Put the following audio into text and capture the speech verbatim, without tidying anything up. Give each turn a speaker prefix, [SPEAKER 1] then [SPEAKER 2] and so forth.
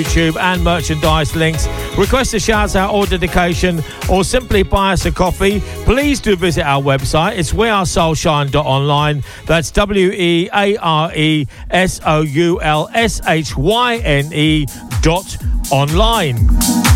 [SPEAKER 1] YouTube and merchandise links. Request a shout out or dedication, or simply buy us a coffee. Please do visit our website. It's we are soul shine dot online. That's W E A R E S O U L S H Y N E dot online.